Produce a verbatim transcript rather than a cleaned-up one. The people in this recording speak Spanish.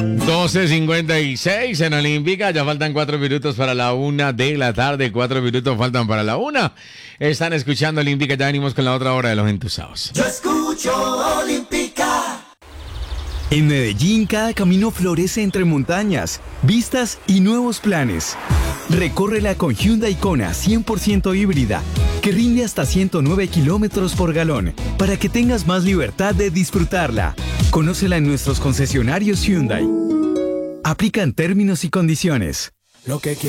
doce cincuenta y seis en Olímpica, ya faltan cuatro minutos para la una de la tarde, cuatro minutos faltan para la una. Están escuchando Olímpica, ya venimos con la otra hora de los entusados. Yo escucho Olímpica. En Medellín, cada camino florece entre montañas, vistas y nuevos planes. Recórrela con Hyundai Kona cien por ciento híbrida, que rinde hasta ciento nueve kilómetros por galón, para que tengas más libertad de disfrutarla. Conócela en nuestros concesionarios Hyundai. Aplican términos y condiciones. Lo que quiero